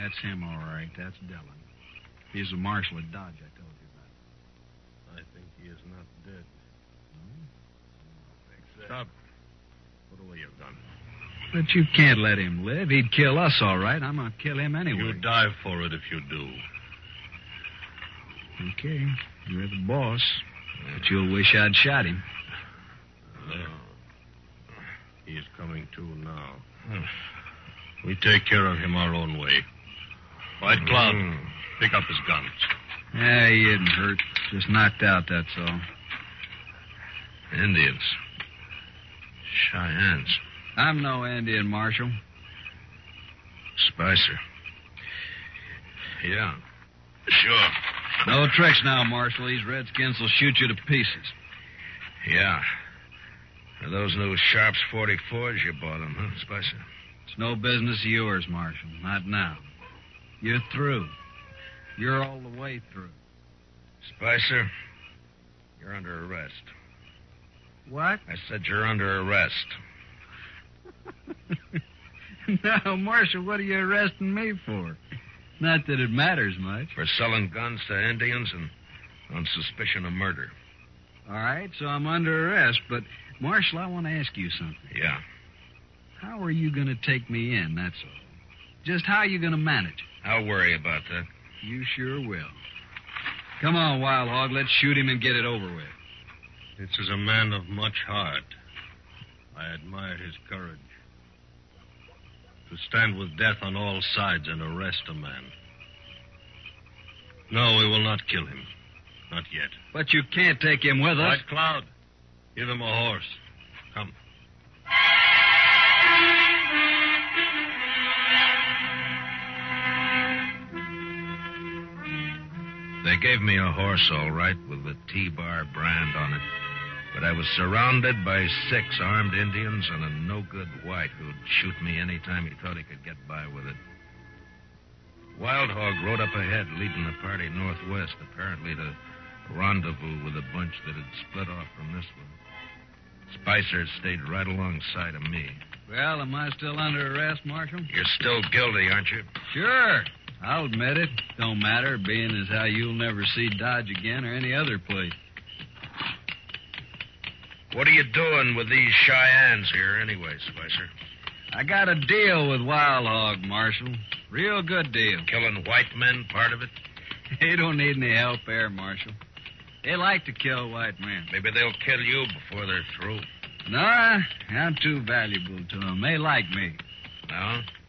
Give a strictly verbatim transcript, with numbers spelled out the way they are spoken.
That's him, all right. That's Dillon. He's the marshal at Dodge I told you about. I think he is not dead. Hmm? Stop. Put away your gun. But you can't let him live. He'd kill us, all right. I'm going to kill him anyway. You die for it if you do. Okay. You're the boss. But you'll wish I'd shot him. No. He is coming to now. We take care of him our own way. White Cloud, mm. pick up his guns. Yeah, he isn't hurt. Just knocked out, that's all. Indians. Cheyennes. I'm no Indian, Marshal. Spicer. Yeah. Sure. No tricks now, Marshal. These redskins will shoot you to pieces. Yeah. Are those new Sharps forty-fours you bought them, huh, Spicer? It's no business of yours, Marshal. Not now. You're through. You're all the way through. Spicer, you're under arrest. What? I said you're under arrest. Now, Marshal, what are you arresting me for? Not that it matters much. For selling guns to Indians and on suspicion of murder. All right, so I'm under arrest, but, Marshal, I want to ask you something. Yeah. How are you going to take me in, that's all? Just how are you going to manage it? I'll worry about that. You sure will. Come on, Wild Hog, let's shoot him and get it over with. This is a man of much heart. I admire his courage. To stand with death on all sides and arrest a man. No, we will not kill him. Not yet. But you can't take him with us. White Cloud, give him a horse. Come. They gave me a horse, all right, with the T-Bar brand on it. But I was surrounded by six armed Indians and a no-good white who'd shoot me any time he thought he could get by with it. Wild Hog rode up ahead, leading the party northwest, apparently to rendezvous with a bunch that had split off from this one. Spicer stayed right alongside of me. Well, am I still under arrest, Marshal? You're still guilty, aren't you? Sure. I'll admit it. Don't matter, being as how you'll never see Dodge again or any other place. What are you doing with these Cheyennes here anyway, Spicer? I got a deal with Wild Hog, Marshal. Real good deal. Killing white men, part of it? They don't need any help there, Marshal. They like to kill white men. Maybe they'll kill you before they're through. No, I'm too valuable to them. They like me. No?